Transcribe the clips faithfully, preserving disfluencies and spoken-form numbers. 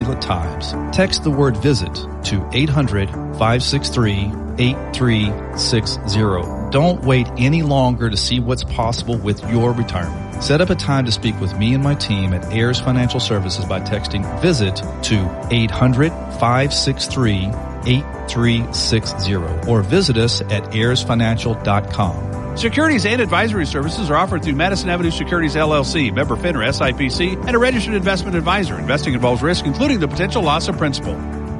at times. Text the word VISIT to eight hundred, five six three, eight three six zero. Don't wait any longer to see what's possible with your retirement. Set up a time to speak with me and my team at Ayers Financial Services by texting VISIT to eight hundred, five six three, eight three six zero or visit us at ayers financial dot com. Securities and advisory services are offered through Madison Avenue Securities, L L C, member FINRA, S I P C, and a registered investment advisor. Investing involves risk, including the potential loss of principal.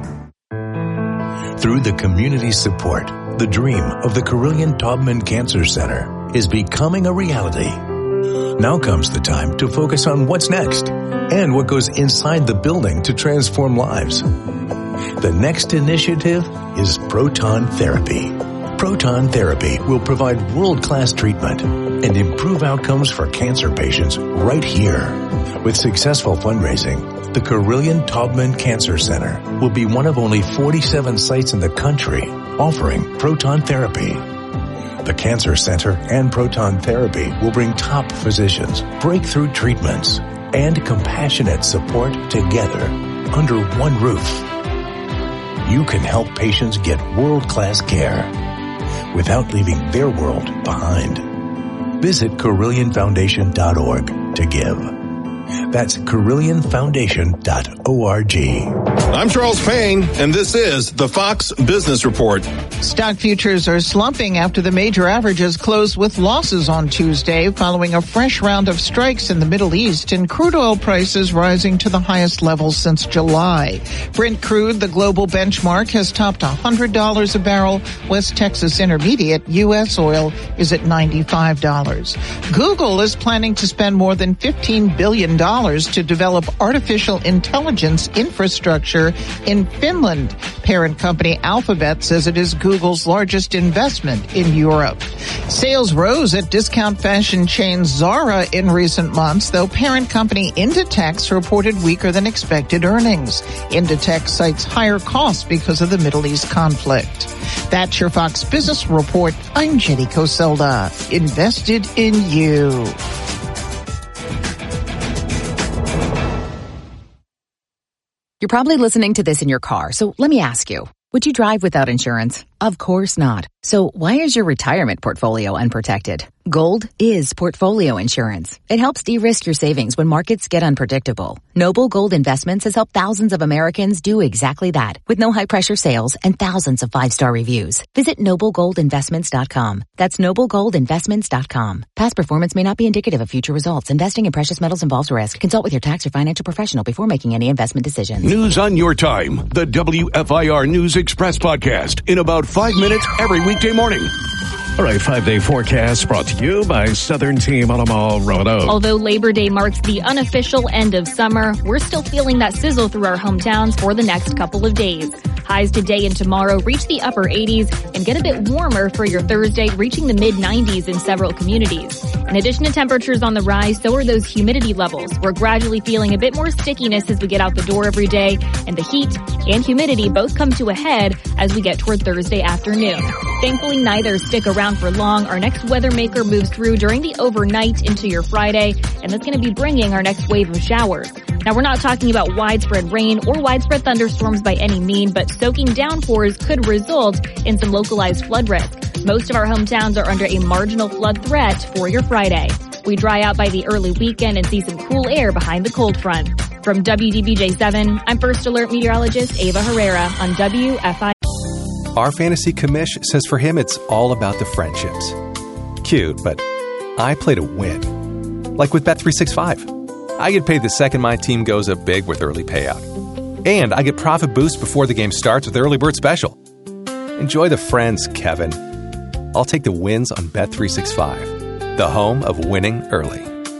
Through the community's support, the dream of the Carilion Taubman Cancer Center is becoming a reality. Now comes the time to focus on what's next and what goes inside the building to transform lives. The next initiative is proton therapy. Proton therapy will provide world-class treatment and improve outcomes for cancer patients right here. With successful fundraising, the Carilion Taubman Cancer Center will be one of only forty-seven sites in the country offering proton therapy. The Cancer Center and proton therapy will bring top physicians, breakthrough treatments, and compassionate support together under one roof. You can help patients get world-class care without leaving their world behind. Visit Carilion Foundation dot org to give. That's Carilion Foundation dot org. I'm Charles Payne, and this is the Fox Business Report. Stock futures are slumping after the major averages closed with losses on Tuesday following a fresh round of strikes in the Middle East and crude oil prices rising to the highest levels since July. Brent crude, the global benchmark, has topped one hundred dollars a barrel. West Texas Intermediate, U S oil, is at ninety-five dollars. Google is planning to spend more than fifteen billion dollars to develop artificial intelligence infrastructure in Finland. Parent company Alphabet says it is Google's largest investment in Europe. Sales rose at discount fashion chain Zara in recent months, though parent company Inditex reported weaker than expected earnings. Inditex cites higher costs because of the Middle East conflict. That's your Fox Business Report. I'm Jenny Coselda. Invested in you. You're probably listening to this in your car, so let me ask you, would you drive without insurance? Of course not. So why is your retirement portfolio unprotected? Gold is portfolio insurance. It helps de-risk your savings when markets get unpredictable. Noble Gold Investments has helped thousands of Americans do exactly that with no high-pressure sales and thousands of five-star reviews. Visit noble gold investments dot com. That's noble gold investments dot com. Past performance may not be indicative of future results. Investing in precious metals involves risk. Consult with your tax or financial professional before making any investment decisions. News on your time. The W F I R News Express podcast in about five minutes every weekday morning. All right, five-day forecast brought to you by Southern Team Automall Roanoke. Although Labor Day marks the unofficial end of summer, we're still feeling that sizzle through our hometowns for the next couple of days. Highs today and tomorrow reach the upper eighties and get a bit warmer for your Thursday, reaching the mid nineties in several communities. In addition to temperatures on the rise, so are those humidity levels. We're gradually feeling a bit more stickiness as we get out the door every day, and the heat and humidity both come to a head as we get toward Thursday afternoon. Thankfully, neither stick around for long. Our next weather maker moves through during the overnight into your Friday, and that's going to be bringing our next wave of showers. Now, we're not talking about widespread rain or widespread thunderstorms by any mean, but soaking downpours could result in some localized flood risk. Most of our hometowns are under a marginal flood threat for your Friday. We dry out by the early weekend and see some cool air behind the cold front. From W D B J seven, I'm First Alert meteorologist Ava Herrera on W F I. Our fantasy commish says for him it's all about the friendships. Cute, but I play to win. Like with Bet three sixty-five. I get paid the second my team goes up big with early payout. And I get profit boost before the game starts with Early Bird Special. Enjoy the friends, Kevin. I'll take the wins on Bet three sixty-five, the home of winning early.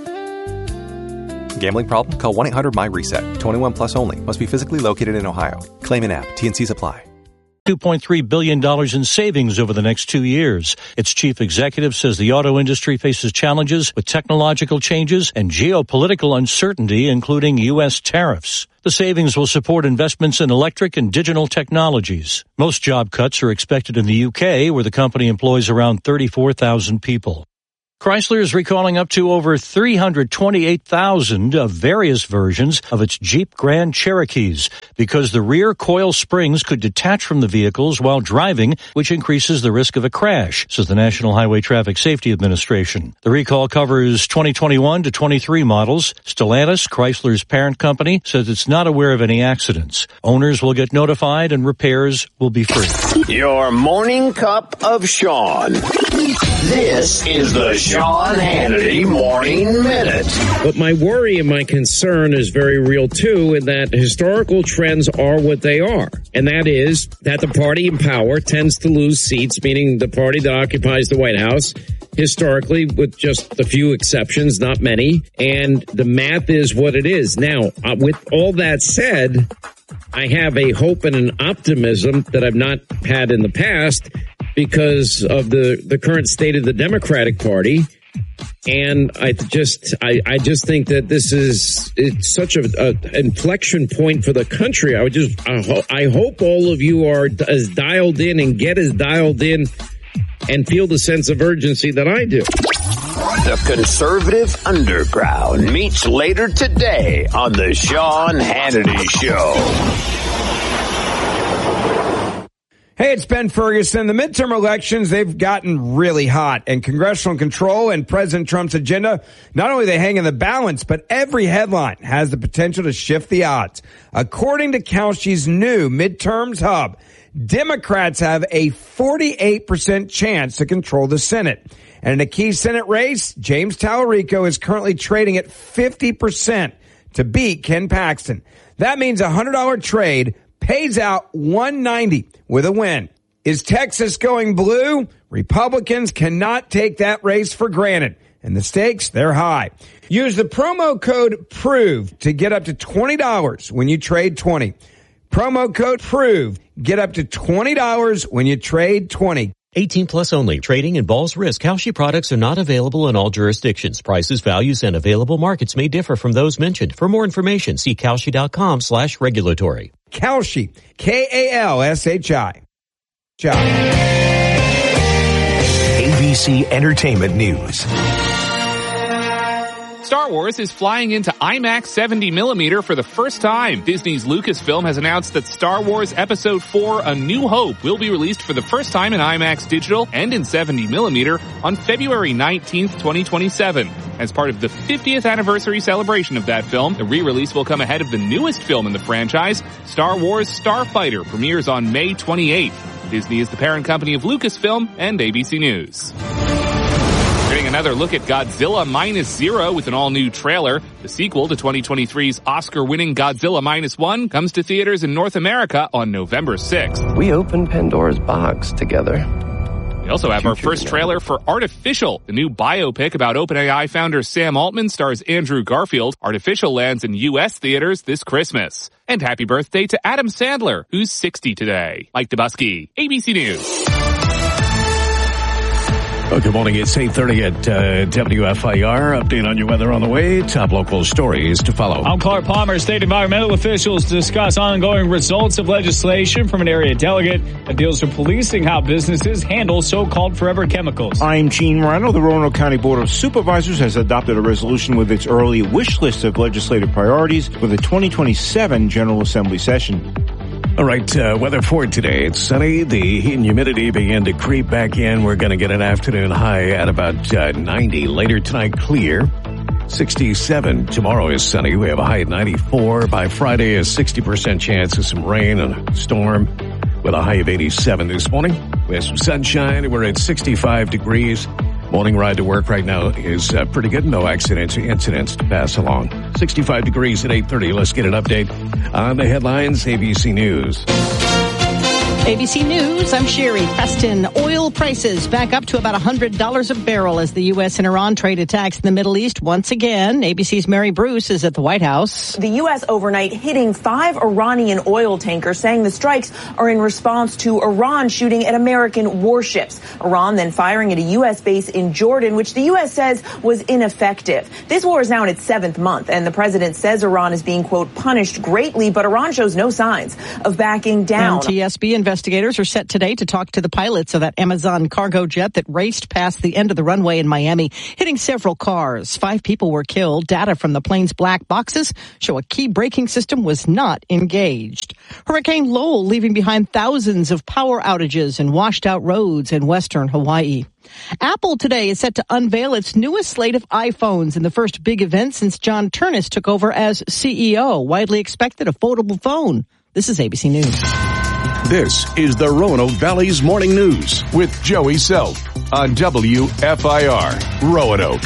Gambling problem? Call one eight hundred M Y reset. twenty-one plus only. Must be physically located in Ohio. Claim in app. T N Cs apply. two point three billion dollars in savings over the next two years. Its chief executive says the auto industry faces challenges with technological changes and geopolitical uncertainty, including U S tariffs. The savings will support investments in electric and digital technologies. Most job cuts are expected in the U K, where the company employs around thirty-four thousand people. Chrysler is recalling up to over three hundred twenty-eight thousand of various versions of its Jeep Grand Cherokees because the rear coil springs could detach from the vehicles while driving, which increases the risk of a crash, says the National Highway Traffic Safety Administration. The recall covers twenty twenty-one to twenty-three models. Stellantis, Chrysler's parent company, says it's not aware of any accidents. Owners will get notified and repairs will be free. Your morning cup of Sean. This is the Sean Hannity Morning Minute. But my worry and my concern is very real, too, in that historical trends are what they are. And that is that the party in power tends to lose seats, meaning the party that occupies the White House, historically, with just a few exceptions, not many. And the math is what it is. Now, uh, with all that said, I have a hope and an optimism that I've not had in the past because of the, the current state of the Democratic Party. And I just, I, I just think that this is, it's such a, a inflection point for the country. I would just, I, ho- I hope all of you are as dialed in and get as dialed in and feel the sense of urgency that I do. The Conservative Underground meets later today on the Sean Hannity Show. Hey, it's Ben Ferguson. The midterm elections, they've gotten really hot, and congressional control and President Trump's agenda, not only they hang in the balance, but every headline has the potential to shift the odds. According to Kalshi's new midterms hub, Democrats have a forty-eight percent chance to control the Senate. And in a key Senate race, James Tallarico is currently trading at fifty percent to beat Ken Paxton. That means a one hundred dollars trade pays out one hundred ninety dollars with a win. Is Texas going blue? Republicans cannot take that race for granted, and the stakes, they're high. Use the promo code PROVE to get up to twenty dollars when you trade twenty. Promo code PROVE. Get up to twenty dollars when you trade twenty. eighteen plus only. Trading involves risk. Kalshi products are not available in all jurisdictions. Prices, values, and available markets may differ from those mentioned. For more information, see Kalshi.com slash regulatory. Kalshi. K A L S H I. A B C Entertainment News. Star Wars is flying into IMAX seventy millimeter for the first time. Disney's Lucasfilm has announced that Star Wars Episode four A New Hope will be released for the first time in IMAX Digital and in seventy millimeter on February nineteenth, twenty twenty-seven. As part of the fiftieth anniversary celebration of that film, the re-release will come ahead of the newest film in the franchise, Star Wars Starfighter, premieres on May twenty-eighth. Disney is the parent company of Lucasfilm and A B C News. Getting another look at Godzilla Minus Zero with an all-new trailer. The sequel to twenty twenty-three's Oscar-winning Godzilla Minus One comes to theaters in North America on November sixth. We opened Pandora's box together. We also have our first trailer for Artificial, the new biopic about OpenAI founder Sam Altman, stars Andrew Garfield. Artificial lands in U S theaters this Christmas. And happy birthday to Adam Sandler, who's sixty today. Mike Dubusky, A B C News. Well, good morning. It's eight thirty at uh, W F I R. Update on your weather on the way. Top local stories to follow. I'm Clark Palmer. State environmental officials discuss ongoing results of legislation from an area delegate that deals with policing how businesses handle so-called forever chemicals. I'm Gene Rano. The Roanoke County Board of Supervisors has adopted a resolution with its early wish list of legislative priorities for the twenty twenty-seven General Assembly session. All right, uh, weather for today. It's sunny. The heat and humidity begin to creep back in. We're going to get an afternoon high at about uh, ninety. Later tonight, clear. sixty-seven. Tomorrow is sunny. We have a high at ninety-four. By Friday, a sixty percent chance of some rain and a storm with a high of eighty-seven this morning. We have some sunshine. We're at sixty-five degrees. Morning ride to work right now is uh, pretty good. No accidents or incidents to pass along. sixty-five degrees at eight thirty. Let's get an update on the headlines. A B C News. A B C News, I'm Sherry Preston. Oil prices back up to about one hundred dollars a barrel as the U S and Iran trade attacks in the Middle East once again. A B C's Mary Bruce is at the White House. The U S overnight hitting five Iranian oil tankers, saying the strikes are in response to Iran shooting at American warships. Iran then firing at a U S base in Jordan, which the U S says was ineffective. This war is now in its seventh month, and the president says Iran is being, quote, punished greatly, but Iran shows no signs of backing down. And T S B investigates investigators are set today to talk to the pilots of that Amazon cargo jet that raced past the end of the runway in Miami, hitting several cars. Five people were killed. Data from the plane's black boxes show a key braking system was not engaged. Hurricane Lowell leaving behind thousands of power outages and washed out roads in western Hawaii. Apple today is set to unveil its newest slate of iPhones in the first big event since John Turnus took over as C E O. Widely expected a foldable phone. This is A B C News. This is the Roanoke Valley's Morning News with Joey Self on W F I R Roanoke.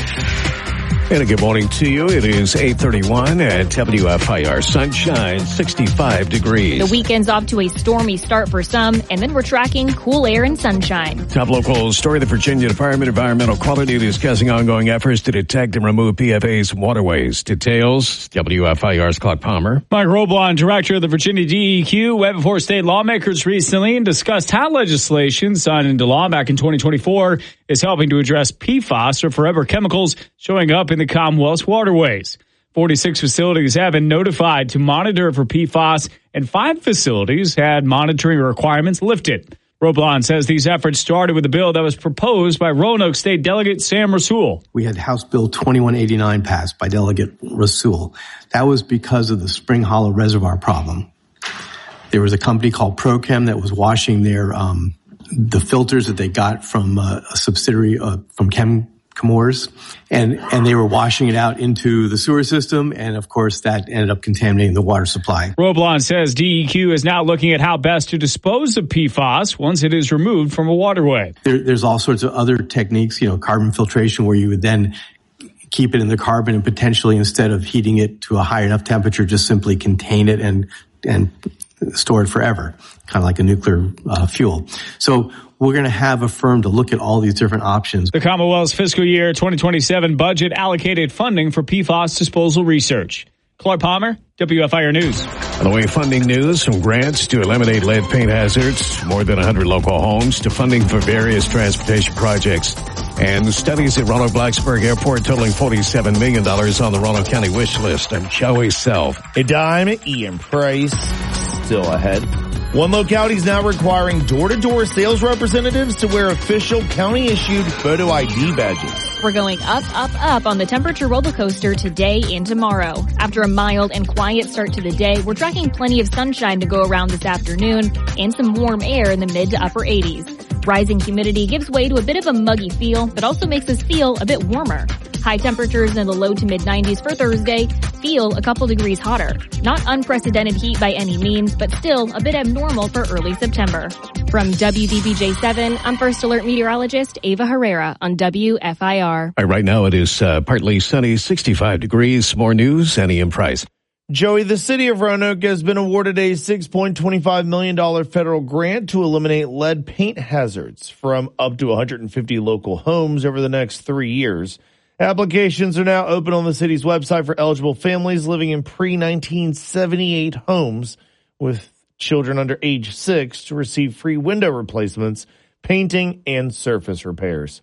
And a good morning to you. It is eight thirty-one at W F I R. Sunshine, sixty-five degrees. The weekend's off to a stormy start for some, and then we're tracking cool air and sunshine. Top local story, the Virginia Department of Environmental Quality discussing ongoing efforts to detect and remove P F A's waterways. Details, W F I R's Clark Palmer. Mike Roblon, director of the Virginia D E Q, went before state lawmakers recently and discussed how legislation signed into law back in twenty twenty-four is helping to address P F A S, or forever chemicals, showing up in the Commonwealth's waterways. forty-six facilities have been notified to monitor for P F A S, and five facilities had monitoring requirements lifted. Roblon says these efforts started with a bill that was proposed by Roanoke State Delegate Sam Rasool. We had House Bill twenty-one eighty-nine passed by Delegate Rasool. That was because of the Spring Hollow Reservoir problem. There was a company called Prochem that was washing their um, the filters that they got from uh, a subsidiary uh, from Chem. Chemours, and, and they were washing it out into the sewer system, and of course that ended up contaminating the water supply. Roblon says D E Q is now looking at how best to dispose of P F A S once it is removed from a waterway. There, there's all sorts of other techniques, you know, carbon filtration, where you would then keep it in the carbon and potentially, instead of heating it to a high enough temperature, just simply contain it and and store it forever, kind of like a nuclear uh, fuel. So we're going to have a firm to look at all these different options. The Commonwealth's fiscal year twenty twenty-seven budget allocated funding for P F A S disposal research. Clark Palmer, W F I R News. On the way, funding news from grants to eliminate lead paint hazards, more than one hundred local homes, to funding for various transportation projects, and studies at Roanoke Blacksburg Airport totaling forty-seven million dollars on the Roanoke County wish list. I'm Joey Self. A dime, Ian Price, still ahead. One locality is now requiring door-to-door sales representatives to wear official county-issued photo I D badges. We're going up, up, up on the temperature roller coaster today and tomorrow. After a mild and quiet start to the day, we're tracking plenty of sunshine to go around this afternoon and some warm air in the mid to upper eighties. Rising humidity gives way to a bit of a muggy feel, but also makes us feel a bit warmer. High temperatures in the low to mid nineties for Thursday, feel a couple degrees hotter. Not unprecedented heat by any means, but still a bit abnormal for early September. From W D B J seven, I'm First Alert meteorologist Ava Herrera on W F I R. All right, right now it is uh, partly sunny, sixty-five degrees. More news, and Ian Price. Joey, the city of Roanoke has been awarded a six point two five million dollars federal grant to eliminate lead paint hazards from up to one hundred fifty local homes over the next three years. Applications are now open on the city's website for eligible families living in pre nineteen seventy-eight homes with children under age six to receive free window replacements, painting, and surface repairs.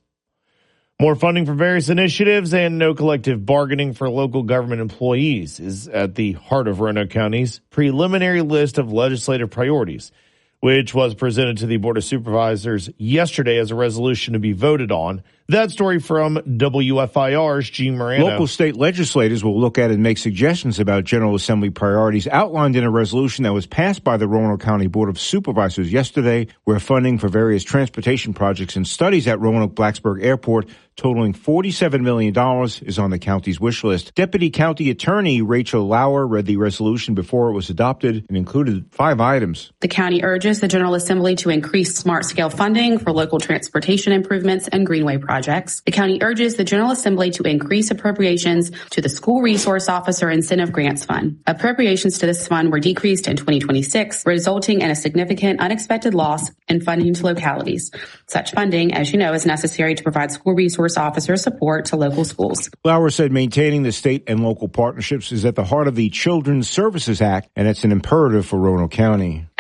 More funding for various initiatives and no collective bargaining for local government employees is at the heart of Roanoke County's preliminary list of legislative priorities, which was presented to the Board of Supervisors yesterday as a resolution to be voted on. That story from W F I R's Gene Morano. Local state legislators will look at and make suggestions about General Assembly priorities outlined in a resolution that was passed by the Roanoke County Board of Supervisors yesterday, where funding for various transportation projects and studies at Roanoke Blacksburg Airport totaling forty-seven million dollars is on the county's wish list. Deputy County Attorney Rachel Lauer read the resolution before it was adopted and included five items. The county urges the General Assembly to increase smart-scale funding for local transportation improvements and greenway projects. The county urges the General Assembly to increase appropriations to the School Resource Officer Incentive Grants Fund. Appropriations to this fund were decreased in twenty twenty-six, resulting in a significant unexpected loss in funding to localities. Such funding, as you know, is necessary to provide school resource officer support to local schools. Lauer said maintaining the state and local partnerships is at the heart of the Children's Services Act, and it's an imperative for Roanoke County.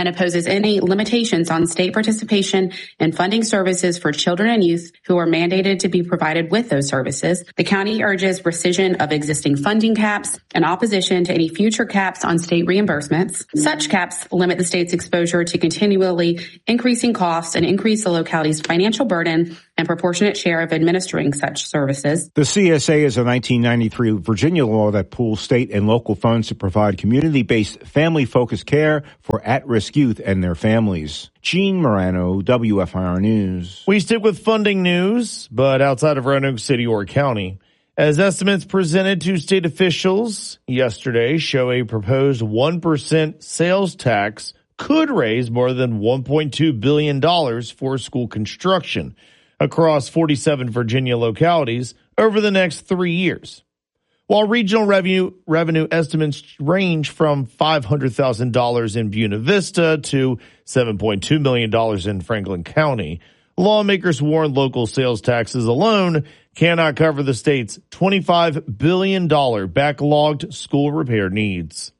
and opposes any limitations on state participation in funding services for children and youth who are mandated to be provided with those services. The county urges rescission of existing funding caps and opposition to any future caps on state reimbursements. Such caps limit the state's exposure to continually increasing costs and increase the locality's financial burden and proportionate share of administering such services. The C S A is a nineteen ninety-three Virginia law that pools state and local funds to provide community-based, family-focused care for at-risk youth and their families. Gene Morano, W F I R News. We stick with funding news, but outside of Roanoke City or County, as estimates presented to state officials yesterday show a proposed one percent sales tax could raise more than one point two billion dollars for school construction across forty-seven Virginia localities over the next three years. While regional revenue revenue estimates range from five hundred thousand dollars in Buena Vista to seven point two million dollars in Franklin County, lawmakers warn local sales taxes alone cannot cover the state's twenty-five billion dollars backlogged school repair needs.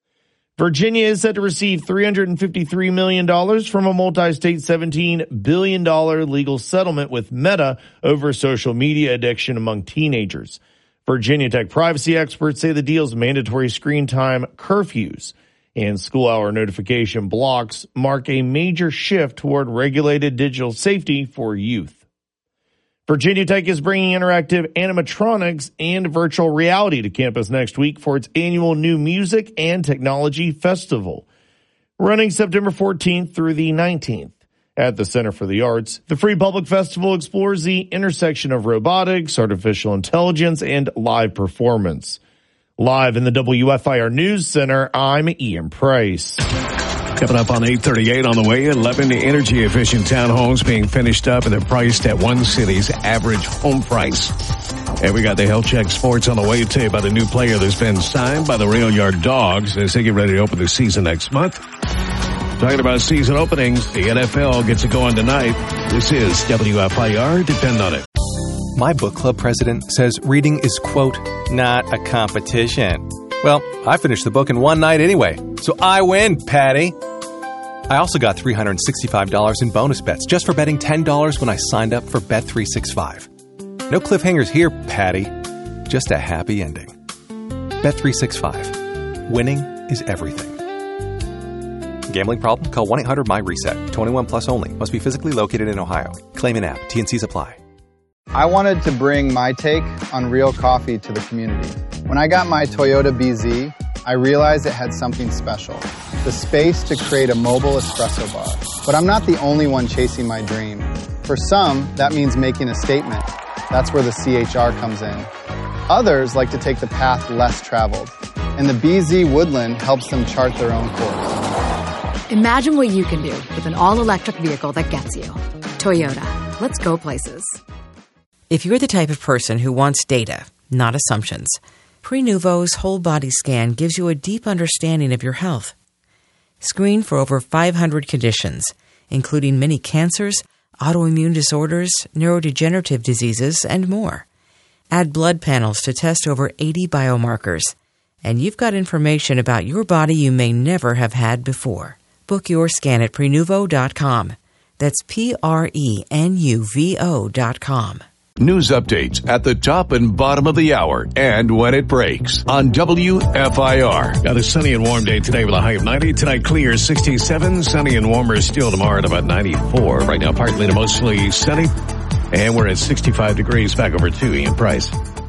Virginia is set to receive three hundred fifty-three million dollars from a multi-state seventeen billion dollars legal settlement with Meta over social media addiction among teenagers. Virginia Tech privacy experts say the deal's mandatory screen time curfews and school hour notification blocks mark a major shift toward regulated digital safety for youth. Virginia Tech is bringing interactive animatronics and virtual reality to campus next week for its annual New Music and Technology Festival, running September fourteenth through the nineteenth. At the Center for the Arts, the Free Public Festival explores the intersection of robotics, artificial intelligence, and live performance. Live in the W F I R News Center, I'm Ian Price. Coming up on eight thirty-eight on the way, eleven energy-efficient townhomes being finished up and they're priced at one city's average home price. And we got the Health Check Sports on the way to tell you about a new player that's been signed by the Rail Yard Dogs as they get ready to open the season next month. Talking about season openings, the N F L gets it going tonight. This is W F I R. Depend on it. My book club president says reading is, quote, not a competition. Well, I finished the book in one night anyway, so I win, Patty. I also got three hundred sixty-five dollars in bonus bets just for betting ten dollars when I signed up for Bet three sixty-five. No cliffhangers here, Patty. Just a happy ending. Bet three sixty-five. Winning is everything. Gambling problem? Call one eight hundred my reset. twenty-one plus only. Must be physically located in Ohio. Claim an app. T N Cs apply. I wanted to bring my take on real coffee to the community. When I got my Toyota B Z, I realized it had something special. The space to create a mobile espresso bar. But I'm not the only one chasing my dream. For some, that means making a statement. That's where the C H R comes in. Others like to take the path less traveled. And the B Z Woodland helps them chart their own course. Imagine what you can do with an all-electric vehicle that gets you. Toyota. Let's go places. If you're the type of person who wants data, not assumptions, Prenuvo's whole body scan gives you a deep understanding of your health. Screen for over five hundred conditions, including many cancers, autoimmune disorders, neurodegenerative diseases, and more. Add blood panels to test over eighty biomarkers. And you've got information about your body you may never have had before. Book your scan at Prenuvo dot com. That's P R E N U V O dot com. News updates at the top and bottom of the hour and when it breaks on W F I R. Got a sunny and warm day today with a high of ninety. Tonight clear sixty-seven. Sunny and warmer still tomorrow at about ninety-four. Right now partly to mostly sunny. And we're at sixty-five degrees. Back over to Ian Price.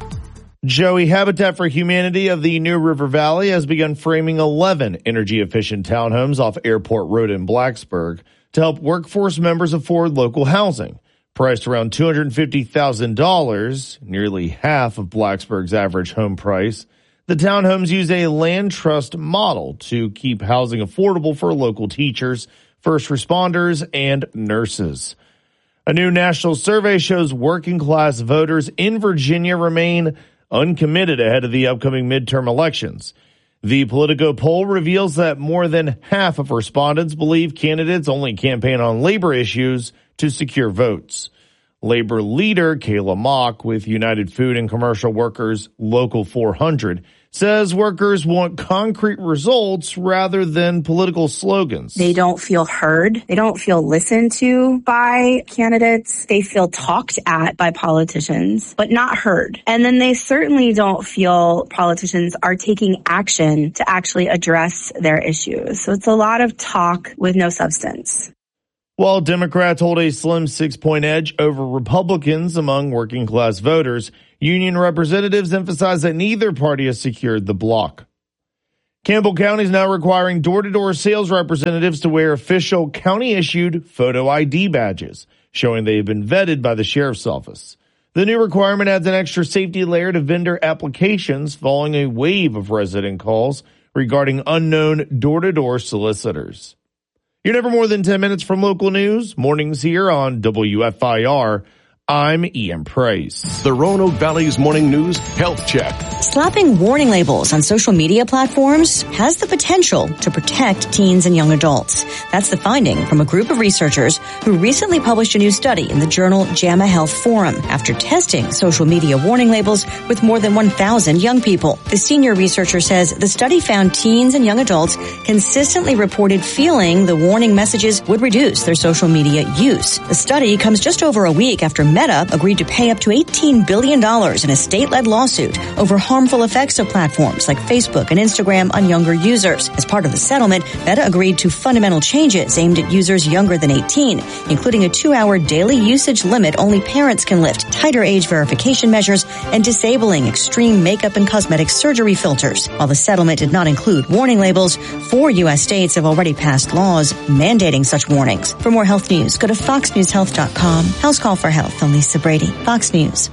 Joey, Habitat for Humanity of the New River Valley has begun framing eleven energy-efficient townhomes off Airport Road in Blacksburg to help workforce members afford local housing. Priced around two hundred fifty thousand dollars, nearly half of Blacksburg's average home price, the townhomes use a land trust model to keep housing affordable for local teachers, first responders, and nurses. A new national survey shows working-class voters in Virginia remain uncommitted ahead of the upcoming midterm elections. The Politico poll reveals that more than half of respondents believe candidates only campaign on labor issues to secure votes. Labor leader Kayla Mock with United Food and Commercial Workers Local four hundred says workers want concrete results rather than political slogans. They don't feel heard. They don't feel listened to by candidates. They feel talked at by politicians, but not heard. And then they certainly don't feel politicians are taking action to actually address their issues. So it's a lot of talk with no substance. While Democrats hold a slim six-point edge over Republicans among working-class voters, union representatives emphasize that neither party has secured the block. Campbell County is now requiring door-to-door sales representatives to wear official county-issued photo I D badges, showing they have been vetted by the sheriff's office. The new requirement adds an extra safety layer to vendor applications following a wave of resident calls regarding unknown door-to-door solicitors. You're never more than ten minutes from local news. Mornings here on W F I R. I'm Ian Price. The Roanoke Valley's Morning News Health Check. Slapping warning labels on social media platforms has the potential to protect teens and young adults. That's the finding from a group of researchers who recently published a new study in the journal JAMA Health Forum after testing social media warning labels with more than one thousand young people. The senior researcher says the study found teens and young adults consistently reported feeling the warning messages would reduce their social media use. The study comes just over a week after Meta agreed to pay up to eighteen billion dollars in a state-led lawsuit over harmful effects of platforms like Facebook and Instagram on younger users. As part of the settlement, Meta agreed to fundamental changes aimed at users younger than eighteen, including a two-hour daily usage limit only parents can lift, tighter age verification measures, and disabling extreme makeup and cosmetic surgery filters. While the settlement did not include warning labels, four U S states have already passed laws mandating such warnings. For more health news, go to fox news health dot com. House Call for Health. I'm Lisa Brady, Fox News.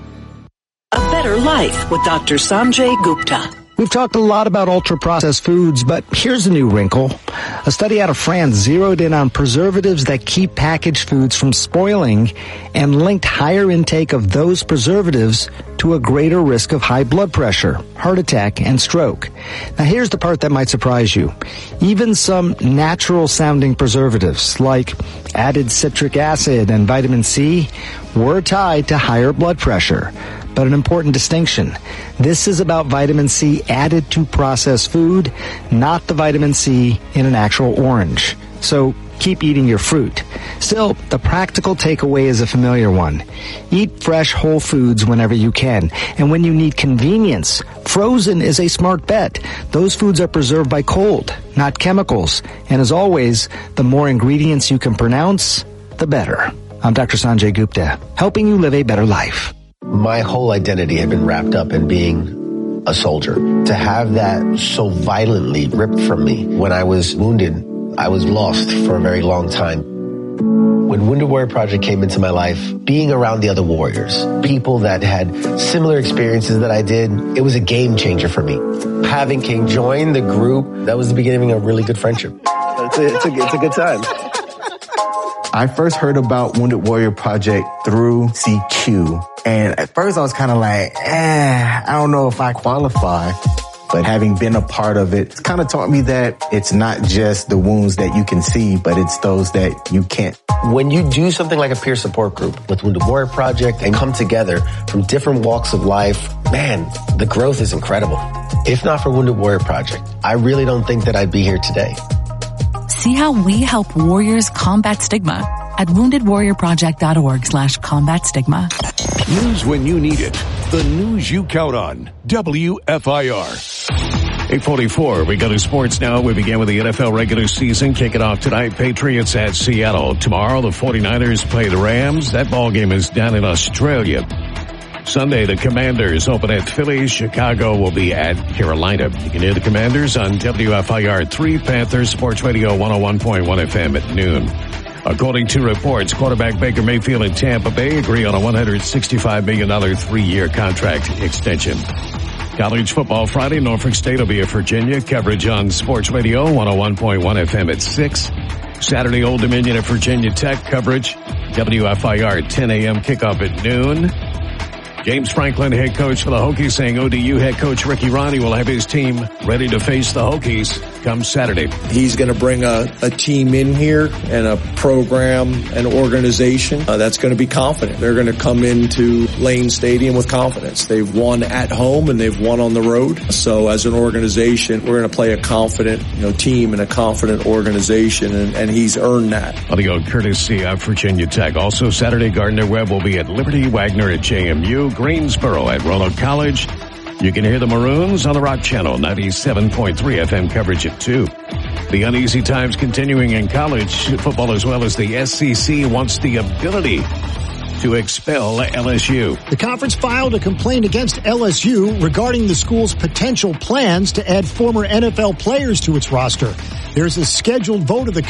A better life with Doctor Sanjay Gupta. We've talked a lot about ultra-processed foods, but here's a new wrinkle. A study out of France zeroed in on preservatives that keep packaged foods from spoiling and linked higher intake of those preservatives to a greater risk of high blood pressure, heart attack, and stroke. Now here's the part that might surprise you. Even some natural-sounding preservatives, like added citric acid and vitamin C, were tied to higher blood pressure. But an important distinction. This is about vitamin C added to processed food, not the vitamin C in an actual orange. So keep eating your fruit. Still, the practical takeaway is a familiar one. Eat fresh whole foods whenever you can. And when you need convenience, frozen is a smart bet. Those foods are preserved by cold, not chemicals. And as always, the more ingredients you can pronounce, the better. I'm Doctor Sanjay Gupta, helping you live a better life. My whole identity had been wrapped up in being a soldier. To have that so violently ripped from me when I was wounded, I was lost for a very long time. When Wounded Warrior Project came into my life, being around the other warriors, people that had similar experiences that I did, it was a game changer for me. Having King join the group, that was the beginning of a really good friendship. It's a, it's a, it's a good time. I first heard about Wounded Warrior Project through C Q. And at first I was kind of like, eh, I don't know if I qualify. But having been a part of it, it's kind of taught me that it's not just the wounds that you can see, but it's those that you can't. When you do something like a peer support group with Wounded Warrior Project and come together from different walks of life, man, the growth is incredible. If not for Wounded Warrior Project, I really don't think that I'd be here today. See how we help warriors combat stigma at wounded warrior project dot org slash combat stigma. News when you need it. The news you count on. W F I R. eight forty-four, we go to sports now. We begin with the N F L regular season. Kick it off tonight. Patriots at Seattle. Tomorrow, the forty-niners play the Rams. That ball game is down in Australia. Sunday, the Commanders open at Philly. Chicago will be at Carolina. You can hear the Commanders on W F I R three, Panthers Sports Radio one oh one point one F M at noon. According to reports, quarterback Baker Mayfield and Tampa Bay agree on a one hundred sixty-five million dollars three-year contract extension. College football Friday, Norfolk State will be at Virginia. Coverage on Sports Radio one oh one point one F M at six. Saturday, Old Dominion at Virginia Tech. Coverage W F I R ten a.m. kickoff at noon. James Franklin, head coach for the Hokies, saying O D U head coach Ricky Ronnie will have his team ready to face the Hokies come Saturday. He's going to bring a, a team in here and a program and organization uh, that's going to be confident. They're going to come into Lane Stadium with confidence. They've won at home and they've won on the road. So as an organization, we're going to play a confident, you know, team and a confident organization, and, and he's earned that. Audio courtesy of Virginia Tech. Also Saturday, Gardner Webb will be at Liberty, Wagner at J M U, Greensboro at Roanoke College. You can hear the Maroons on the Rock Channel, ninety-seven point three F M coverage at two. The uneasy times continuing in college football, as well as the S E C wants the ability to expel L S U. The conference filed a complaint against L S U regarding the school's potential plans to add former N F L players to its roster. There's a scheduled vote of the